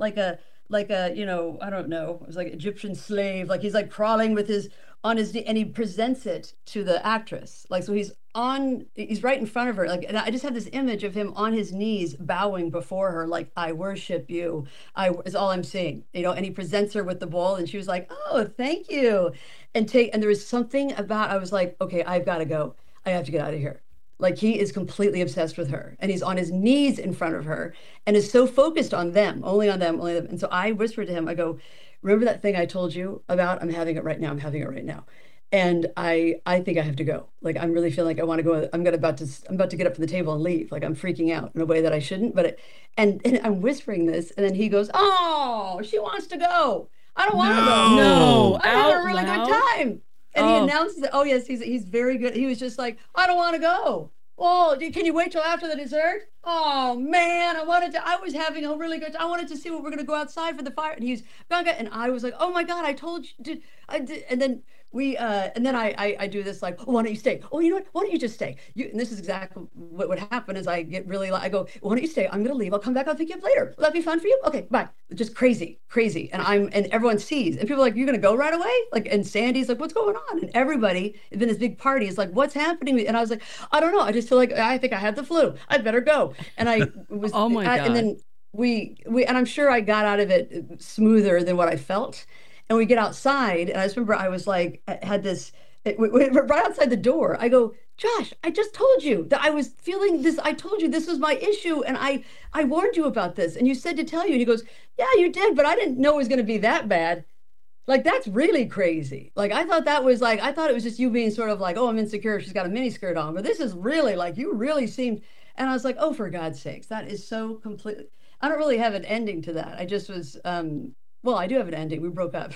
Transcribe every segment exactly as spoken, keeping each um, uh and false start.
like a like a you know I don't know, it was like Egyptian slave, like he's like crawling with his on his knee, and he presents it to the actress, like so he's on he's right in front of her, like, and I just have this image of him on his knees bowing before her, like, I worship you. I is all I'm seeing, you know, and he presents her with the bowl, and she was like, oh, thank you. And take and there was something about, I was like, okay, I've got to go. I have to get out of here. Like, he is completely obsessed with her, and he's on his knees in front of her and is so focused on them, only on them, only them. And so I whispered to him, I go, remember that thing I told you about? I'm having it right now. I'm having it right now. And I I think I have to go. Like, I'm really feeling like I want to go. I'm gonna about to I'm about to get up from the table and leave. Like, I'm freaking out in a way that I shouldn't. But it, and and I'm whispering this, and then he goes, "Oh, she wants to go. I don't want to go. No, I'm having a out really loud? good time." And he Oh. announces that, oh yes, he's he's very good. He was just like, "I don't want to go. Well, do- can you wait till after the dessert?" Oh man, I wanted to. I was having a really good. I wanted to see what we're gonna go outside for the fire. And he's Gaga, and I was like, "Oh my God, I told you." Did I did? And then we, uh, and then I, I, I do this like, oh, "Why don't you stay? Oh, you know what? Why don't you just stay?" You, and this is exactly what would happen. Is I get really, I go, "Why don't you stay? I'm gonna leave. I'll come back. I'll pick you up later. Will that be fun for you? Okay, bye." Just crazy, crazy. And I'm, and everyone sees, and people are like, "You're gonna go right away?" Like, and Sandy's like, "What's going on?" And everybody, it's been this big party, is like, "What's happening?" And I was like, "I don't know. I just feel like I think I had the flu. I better go." And I was, Oh my I- God. and then we, we, and I'm sure I got out of it smoother than what I felt. And we get outside, and I just remember I was like, I had this, it, we- we- right outside the door. I go, "Josh, I just told you that I was feeling this. I told you this was my issue, and I, I warned you about this, and you said to tell you." And he goes, "Yeah, you did, but I didn't know it was going to be that bad." Like, that's really crazy. Like, I thought that was like, I thought it was just you being sort of like, "Oh, I'm insecure. She's got a mini skirt on." But this is really like, you really seemed, and I was like, "Oh, for God's sakes, that is so completely." I don't really have an ending to that. I just was, um, well, I do have an ending. We broke up.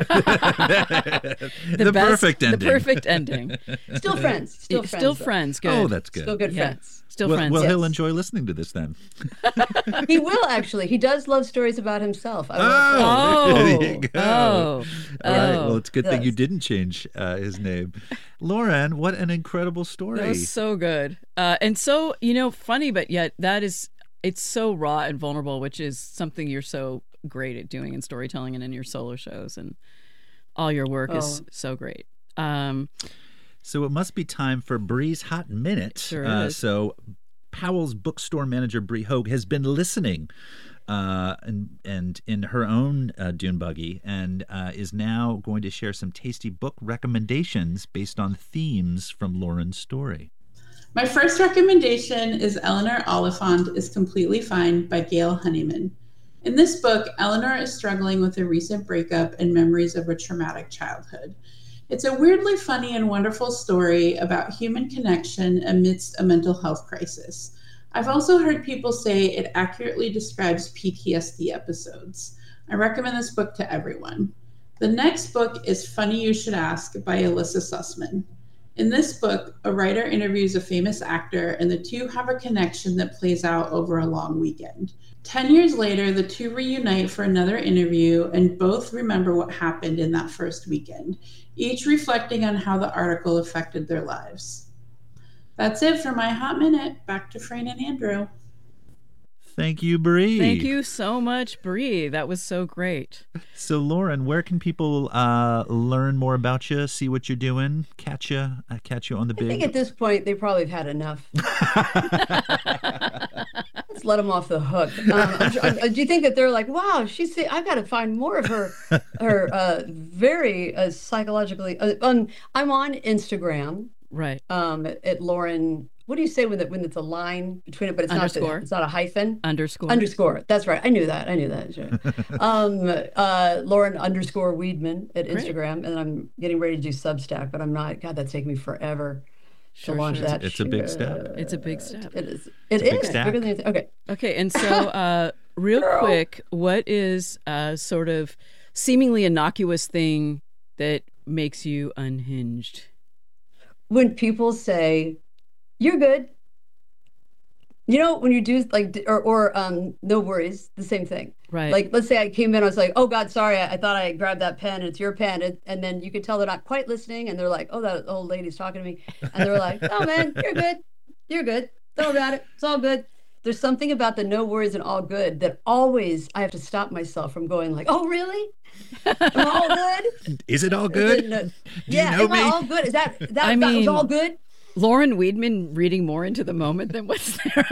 the The best- perfect ending. The perfect ending. Still friends. Still friends. Still though. friends. Good. Oh, that's good. Still good Yeah. friends. Still well, friends. well, yes. he'll enjoy listening to this then. He will, actually. He does love stories about himself. I will say. Oh, there you Oh. go. Oh. All right. Oh. Well, it's a good thing you Yes. didn't change uh, his name. Lauren, what an incredible story. That was so good. Uh, and so, you know, funny, but yet that is, it's so raw and vulnerable, which is something you're so great at doing in storytelling and in your solo shows. And all your work is Oh. so great. Um, So it must be time for Bree's Hot Minute. Sure uh, is. So Powell's bookstore manager, Bree Hogue, has been listening uh, and, and in her own uh, dune buggy, and uh, is now going to share some tasty book recommendations based on themes from Lauren's story. My first recommendation is Eleanor Oliphant is Completely Fine by Gail Honeyman. In this book, Eleanor is struggling with a recent breakup and memories of a traumatic childhood. It's a weirdly funny and wonderful story about human connection amidst a mental health crisis. I've also heard people say it accurately describes P T S D episodes. I recommend this book to everyone. The next book is Funny You Should Ask by Alyssa Sussman. In this book, a writer interviews a famous actor, and the two have a connection that plays out over a long weekend. Ten years later, the two reunite for another interview, and both remember what happened in that first weekend, each reflecting on how the article affected their lives. That's it for my hot minute. Back to Frayne and Andrew. Thank you, Bree. thank you so much, Bree. That was so great. So, Lauren, where can people uh, learn more about you, see what you're doing, catch you, uh, catch you on the I think big? at this point, they probably have had enough. Let's let them off the hook. Um, I'm sure- uh, do you think that they're like, wow, she's, I've got to find more of her, her uh, very uh, psychologically, uh, um, I'm on Instagram Right. um, at, at Lauren. What do you say when it, when it's a line between it, but it's Underscore. not the, it's not a hyphen? Underscore. Underscore. That's right. I knew that. I knew that. Sure. um, uh, Lauren underscore Weedman at Great. Instagram, and I'm getting ready to do Substack, but I'm not. God, that's taking me forever Sure, to launch sure. that. It's a big step. It's a big step. It is. It a big is stack. bigger than you think. Okay. Okay, and so uh, real Girl. quick, what is a sort of seemingly innocuous thing that makes you unhinged? When people say, "You're good," you know, when you do like, or or um, no worries, the same thing. Right. Like, let's say I came in, I was like, "Oh God, sorry, I, I thought I grabbed that pen. It's your pen," and, and then you could tell they're not quite listening, and they're like, "Oh, that old lady's talking to me," and they're like, "Oh man, you're good, you're good. Don't worry about it. It's all good." there's something about the no worries and all good that always I have to stop myself from going like, oh, really? Am I all good? Is it all good? No, Do yeah, you know am me? I all good? Is that, that, I that was mean- all good? Lauren Weedman reading more into the moment than what's there.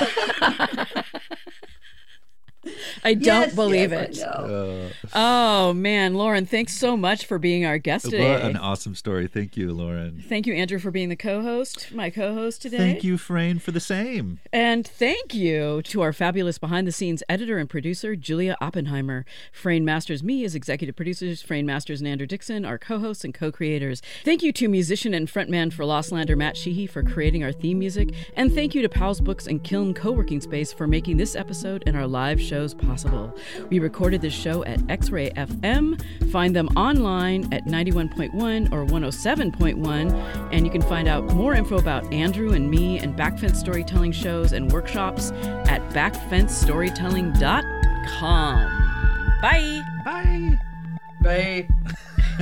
I don't Yes, believe yes, it. I know. Uh, Oh, man. Lauren, thanks so much for being our guest today. what an awesome story. Thank you, Lauren. Thank you, Andrew, for being the co-host, my co-host today. Thank you, Frayne, for the same. And thank you to our fabulous behind-the-scenes editor and producer, Julia Oppenheimer. Frayne Masters, me as executive producers, Frayne Masters and Andrew Dixon, our co-hosts and co-creators. Thank you to musician and frontman for Lost Lander, Matt Sheehy, for creating our theme music. And thank you to Powell's Books and Kiln Co-working Space for making this episode and our live shows possible. We recorded this show at X-Ray F M. Find them online at ninety-one point one or one oh seven point one. And you can find out more info about Andrew and me and Backfence storytelling shows and workshops at backfence storytelling dot com. Bye. Bye. Bye.